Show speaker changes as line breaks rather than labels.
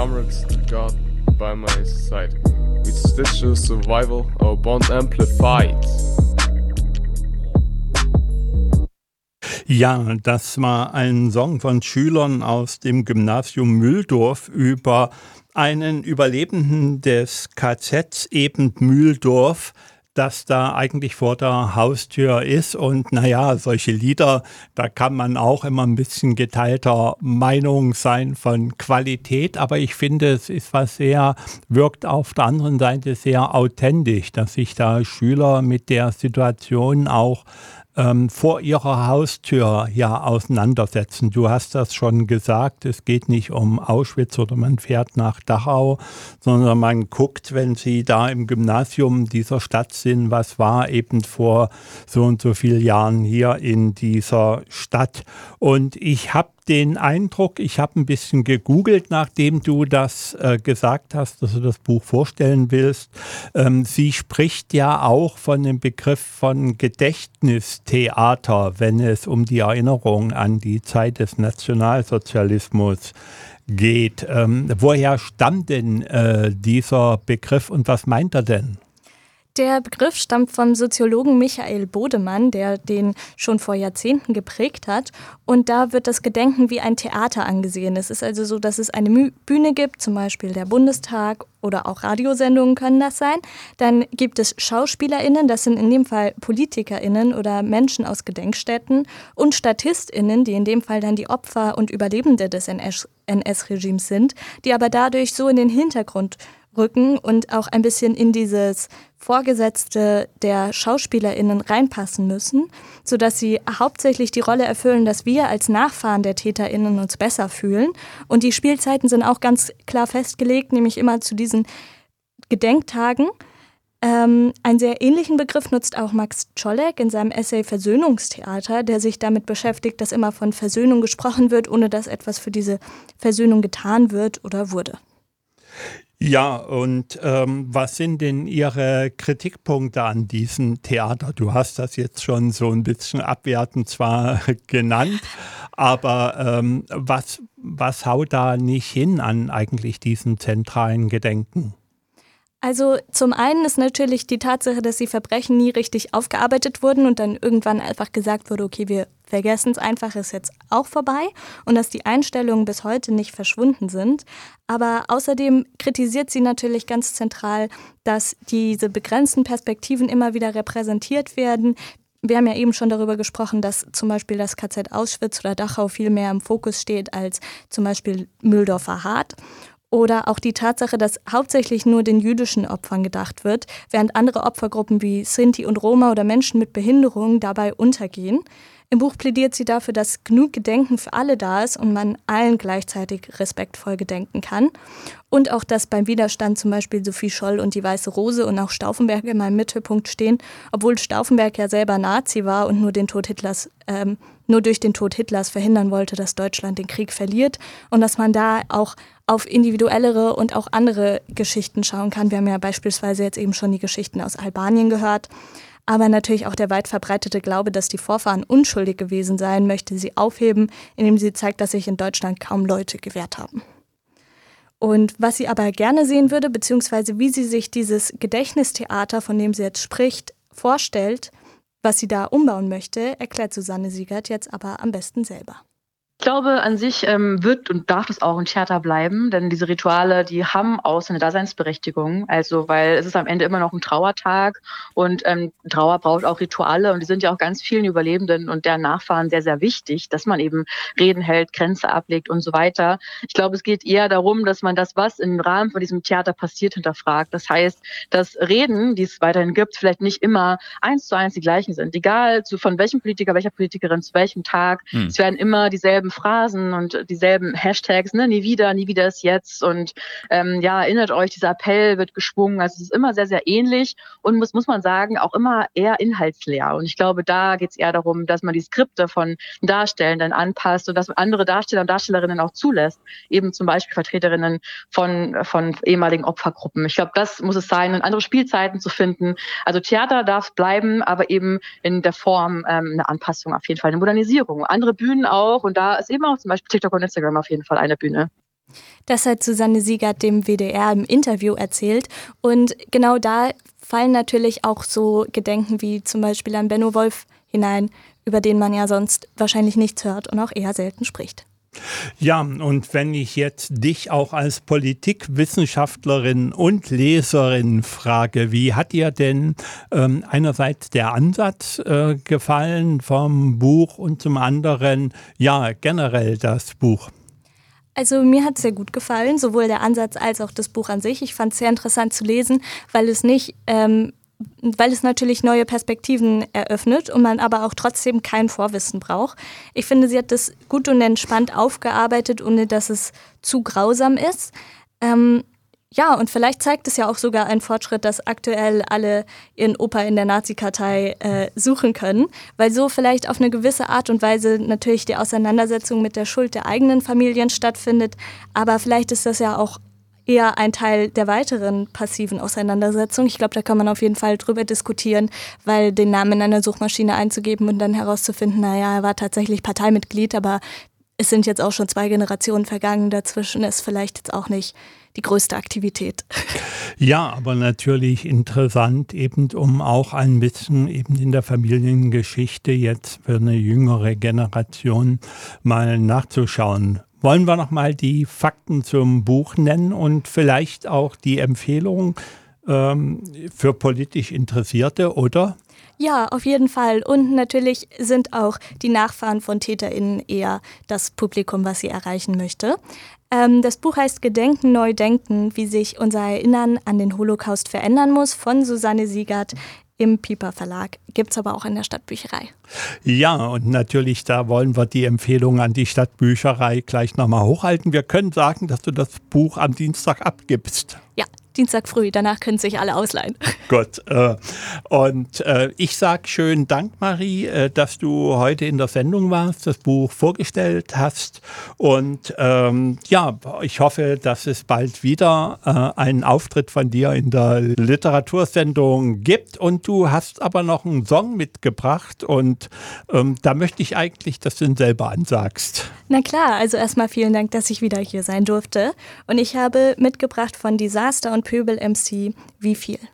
comrades, God by my side. With stitches, survival, our bond amplified.
Ja, das war ein Song von Schülern aus dem Gymnasium Mühldorf über einen Überlebenden des KZs eben Mühldorf, das da eigentlich vor der Haustür ist. Und naja, solche Lieder, da kann man auch immer ein bisschen geteilter Meinung sein von Qualität. Aber ich finde, es ist wirkt auf der anderen Seite sehr authentisch, dass sich da Schüler mit der Situation auch vor ihrer Haustür ja auseinandersetzen. Du hast das schon gesagt, es geht nicht um Auschwitz oder man fährt nach Dachau, sondern man guckt, wenn sie da im Gymnasium dieser Stadt sind, was war eben vor so und so vielen Jahren hier in dieser Stadt. Und ich habe den Eindruck, ich habe ein bisschen gegoogelt, nachdem du das gesagt hast, dass du das Buch vorstellen willst. Sie spricht ja auch von dem Begriff von Gedächtnistheater, wenn es um die Erinnerung an die Zeit des Nationalsozialismus geht. Woher stammt denn dieser Begriff und was meint er denn?
Der Begriff stammt vom Soziologen Michael Bodemann, der den schon vor Jahrzehnten geprägt hat. Und da wird das Gedenken wie ein Theater angesehen. Es ist also so, dass es eine Bühne gibt, zum Beispiel der Bundestag oder auch Radiosendungen können das sein. Dann gibt es SchauspielerInnen, das sind in dem Fall PolitikerInnen oder Menschen aus Gedenkstätten und StatistInnen, die in dem Fall dann die Opfer und Überlebende des NS-Regimes sind, die aber dadurch so in den Hintergrund rücken und auch ein bisschen in dieses Vorgesetzte der SchauspielerInnen reinpassen müssen, sodass sie hauptsächlich die Rolle erfüllen, dass wir als Nachfahren der TäterInnen uns besser fühlen. Und die Spielzeiten sind auch ganz klar festgelegt, nämlich immer zu diesen Gedenktagen. Einen sehr ähnlichen Begriff nutzt auch Max Czolek in seinem Essay Versöhnungstheater, der sich damit beschäftigt, dass immer von Versöhnung gesprochen wird, ohne dass etwas für diese Versöhnung getan wird oder wurde.
Ja, und was sind denn Ihre Kritikpunkte an diesem Theater? Du hast das jetzt schon so ein bisschen abwertend zwar genannt, aber was haut da nicht hin an eigentlich diesem zentralen Gedenken?
Also zum einen ist natürlich die Tatsache, dass die Verbrechen nie richtig aufgearbeitet wurden und dann irgendwann einfach gesagt wurde, okay, wir vergessen es einfach, ist jetzt auch vorbei und dass die Einstellungen bis heute nicht verschwunden sind. Aber außerdem kritisiert sie natürlich ganz zentral, dass diese begrenzten Perspektiven immer wieder repräsentiert werden. Wir haben ja eben schon darüber gesprochen, dass zum Beispiel das KZ Auschwitz oder Dachau viel mehr im Fokus steht als zum Beispiel Mühldorfer Hart. Oder auch die Tatsache, dass hauptsächlich nur den jüdischen Opfern gedacht wird, während andere Opfergruppen wie Sinti und Roma oder Menschen mit Behinderungen dabei untergehen. Im Buch plädiert sie dafür, dass genug Gedenken für alle da ist und man allen gleichzeitig respektvoll gedenken kann. Und auch, dass beim Widerstand zum Beispiel Sophie Scholl und die Weiße Rose und auch Stauffenberg immer im Mittelpunkt stehen, obwohl Stauffenberg ja selber Nazi war und nur durch den Tod Hitlers verhindern wollte, dass Deutschland den Krieg verliert und dass man da auch auf individuellere und auch andere Geschichten schauen kann. Wir haben ja beispielsweise jetzt eben schon die Geschichten aus Albanien gehört. Aber natürlich auch der weit verbreitete Glaube, dass die Vorfahren unschuldig gewesen seien, möchte sie aufheben, indem sie zeigt, dass sich in Deutschland kaum Leute gewehrt haben. Und was sie aber gerne sehen würde, beziehungsweise wie sie sich dieses Gedächtnistheater, von dem sie jetzt spricht, vorstellt, was sie da umbauen möchte, erklärt Susanne Siegert jetzt aber am besten selber.
Ich glaube, an sich wird und darf es auch ein Theater bleiben, denn diese Rituale, die haben auch so eine Daseinsberechtigung. Also, weil es ist am Ende immer noch ein Trauertag und Trauer braucht auch Rituale und die sind ja auch ganz vielen Überlebenden und deren Nachfahren sehr, sehr wichtig, dass man eben Reden hält, Grenze ablegt und so weiter. Ich glaube, es geht eher darum, dass man das, was im Rahmen von diesem Theater passiert, hinterfragt. Das heißt, dass Reden, die es weiterhin gibt, vielleicht nicht immer 1:1 die gleichen sind. Egal von welchem Politiker, welcher Politikerin, zu welchem Tag. Es werden immer dieselben Phrasen und dieselben Hashtags, ne, nie wieder ist jetzt und erinnert euch, dieser Appell wird geschwungen, also es ist immer sehr, sehr ähnlich und muss man sagen, auch immer eher inhaltsleer und ich glaube, da geht es eher darum, dass man die Skripte von Darstellenden anpasst und dass man andere Darsteller und Darstellerinnen auch zulässt, eben zum Beispiel Vertreterinnen von ehemaligen Opfergruppen. Ich glaube, das muss es sein und andere Spielzeiten zu finden. Also Theater darf bleiben, aber eben in der Form eine Anpassung auf jeden Fall, eine Modernisierung. Andere Bühnen auch und da ist eben auch zum Beispiel TikTok und Instagram auf jeden Fall eine Bühne.
Das hat Susanne Siegert dem WDR im Interview erzählt. Und genau da fallen natürlich auch so Gedenken wie zum Beispiel an Benno Wolf hinein, über den man ja sonst wahrscheinlich nichts hört und auch eher selten spricht.
Ja, und wenn ich jetzt dich auch als Politikwissenschaftlerin und Leserin frage, wie hat dir denn einerseits der Ansatz gefallen vom Buch und zum anderen, ja, generell das Buch?
Also mir hat es sehr gut gefallen, sowohl der Ansatz als auch das Buch an sich. Ich fand es sehr interessant zu lesen, weil es natürlich neue Perspektiven eröffnet und man aber auch trotzdem kein Vorwissen braucht. Ich finde, sie hat das gut und entspannt aufgearbeitet, ohne dass es zu grausam ist. Ja, und vielleicht zeigt es ja auch sogar einen Fortschritt, dass aktuell alle ihren Opa in der Nazi-Kartei suchen können, weil so vielleicht auf eine gewisse Art und Weise natürlich die Auseinandersetzung mit der Schuld der eigenen Familien stattfindet. Aber vielleicht ist das ja auch eher ein Teil der weiteren passiven Auseinandersetzung. Ich glaube, da kann man auf jeden Fall drüber diskutieren, weil den Namen in einer Suchmaschine einzugeben und dann herauszufinden, naja, er war tatsächlich Parteimitglied, aber es sind jetzt auch schon 2 Generationen vergangen. Dazwischen ist vielleicht jetzt auch nicht die größte Aktivität.
Ja, aber natürlich interessant, eben um auch ein bisschen eben in der Familiengeschichte jetzt für eine jüngere Generation mal nachzuschauen. Wollen wir nochmal die Fakten zum Buch nennen und vielleicht auch die Empfehlung für politisch Interessierte, oder?
Ja, auf jeden Fall. Und natürlich sind auch die Nachfahren von TäterInnen eher das Publikum, was sie erreichen möchte. Das Buch heißt Gedenken, neu denken, wie sich unser Erinnern an den Holocaust verändern muss, von Susanne Siegert im Piper Verlag. Gibt es aber auch in der Stadtbücherei.
Ja, und natürlich, da wollen wir die Empfehlung an die Stadtbücherei gleich nochmal hochhalten. Wir können sagen, dass du das Buch am Dienstag abgibst.
Ja, Dienstag früh, danach können sich alle ausleihen.
Gut. Und ich sage schönen Dank, Marie, dass du heute in der Sendung warst, das Buch vorgestellt hast. Und ja, ich hoffe, dass es bald wieder einen Auftritt von dir in der Literatursendung gibt. Und du hast aber noch einen Song mitgebracht. Und da möchte ich eigentlich, dass du ihn selber ansagst.
Na klar, also erstmal vielen Dank, dass ich wieder hier sein durfte. Und ich habe mitgebracht von Disaster und Pöbel MC Wie viel?